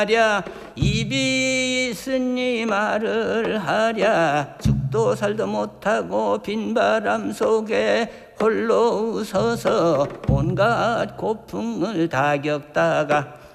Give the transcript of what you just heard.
하랴 입이 있으니 말을 하랴 죽도 살도 못하고 빈바람 속에 홀로 웃어서 온갖 고풍을 다 겪다가